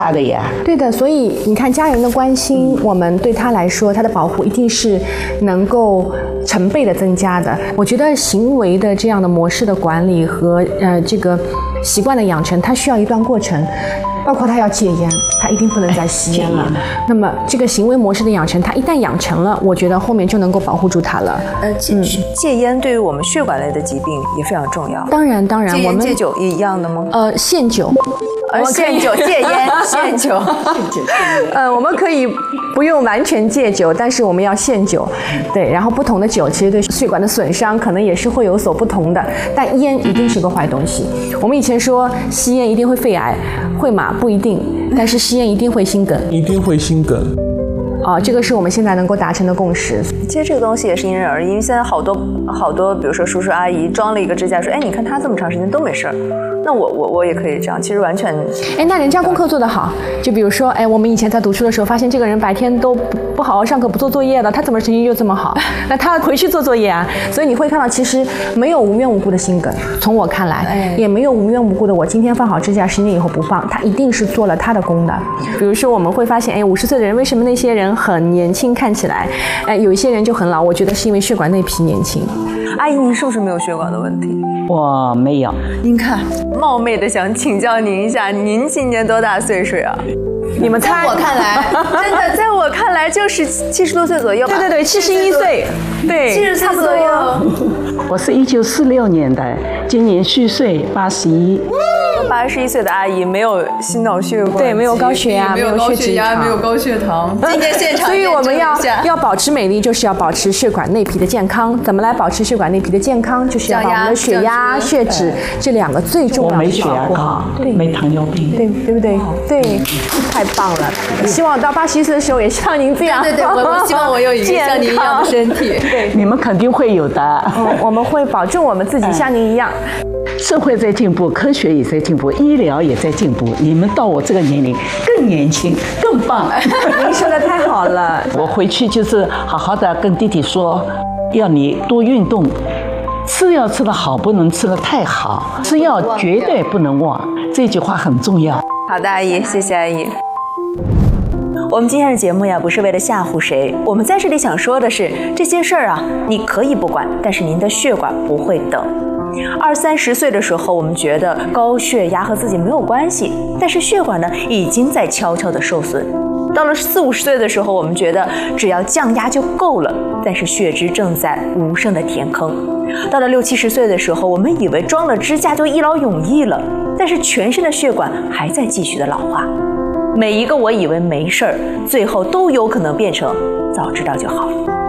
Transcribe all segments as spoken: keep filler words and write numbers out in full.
大的呀。 对的，所以你看，家人的关心，我们对他来说，他的保护一定是能够成倍的增加的。我觉得行为的这样的模式的管理和呃这个习惯的养成，它需要一段过程。包括他要戒烟，他一定不能再吸烟了。那么这个行为模式的养成，他一旦养成了，我觉得后面就能够保护住他了。 呃，戒、嗯、戒烟对于我们血管类的疾病也非常重要。 当然，当然， 戒烟我们戒酒也一样的吗？ 呃，限酒。 呃，限酒、戒烟、限酒。 呃，我们可以不用完全戒酒，但是我们要限酒。对，然后不同的酒其实对血管的损伤可能也是会有所不同的。但烟一定是个坏东西。我们以前说吸烟一定会肺癌，会吗？不一定。但是吸烟一定会心梗。 一定会心梗。 啊、呃，这个是我们现在能够达成的共识。 其实这个东西也是因人而异，因为现在好多好多，比如说叔叔阿姨装了一个支架，说，哎，你看他这么长时间都没事儿。那我我我也可以这样，其实完全， 哎，那人家功课做得好，就比如说，哎，我们以前在读书的时候，发现这个人白天都不不好好上课，不做作业的，他怎么成绩就这么好？那他回去做作业啊，所以你会看到，其实没有无缘无故的心梗，从我看来，哎、也没有无缘无故的我今天放好支架，十年以后不放，他一定是做了他的功的。比如说，我们会发现，哎，五十岁的人为什么那些人很年轻看起来，哎，有一些人就很老？我觉得是因为血管内皮年轻。 阿姨，您是不是没有血管的问题？ 我没有。 您看，冒昧的想请教您一下，您今年多大岁数啊？ 你们猜？ 在我看来，真的，在我看来就是七十多岁左右吧。 对对对，七十一岁，对， 七十岁左右。 我是一九四六年的，今年虚岁八十一。 八十一岁的阿姨没有心脑血管， 对，没有高血压， 没有高血压，没有高血糖。 今天现场， 所以我们要要保持美丽，就是要保持血管内皮的健康。怎么来保持血管内皮的健康？就是要把我们的血压、血脂这两个最重要的我没血压高，对，没糖尿病， 对对不对？对，太棒了！希望到八十一岁的时候也像您这样。 对对，我我希望我有一个像您一样的身体。 对， 你们肯定会有的。 嗯，我们会保证我们自己像您一样。 社会在进步，科学也在进步，医疗也在进步。你们到我这个年龄更年轻，更棒。 您说的太好了。 我回去就是好好的跟弟弟说，要你多运动，吃要吃得好，不能吃得太好，吃药绝对不能忘。这句话很重要。 好的，阿姨，谢谢阿姨。我们今天的节目呀，不是为了吓唬谁，我们在这里想说的是，这些事儿啊，你可以不管，但是您的血管不会等。二三十岁的时候，我们觉得高血压和自己没有关系，但是血管呢，已经在悄悄的受损。到了四五十岁的时候，我们觉得只要降压就够了，但是血脂正在无声的填坑。到了六七十岁的时候，我们以为装了支架就一劳永逸了，但是全身的血管还在继续的老化。每一个我以为没事儿，最后都有可能变成早知道就好。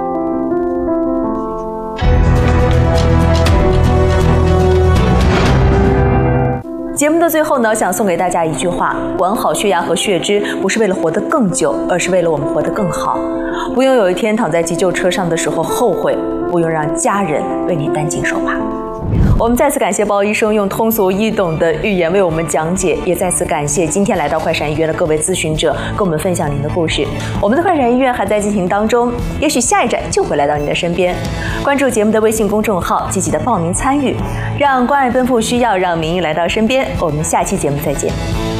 节目的最后呢，想送给大家一句话：管好血压和血脂，不是为了活得更久，而是为了我们活得更好。不用有一天躺在急救车上的时候后悔，不用让家人为你担惊受怕。我们再次感谢包医生用通俗易懂的语言为我们讲解，也再次感谢今天来到快闪医院的各位咨询者，跟我们分享您的故事。我们的快闪医院还在进行当中，也许下一站就会来到您的身边。关注节目的微信公众号，积极的报名参与，让关爱奔赴需要，让民意来到身边。我们下期节目再见。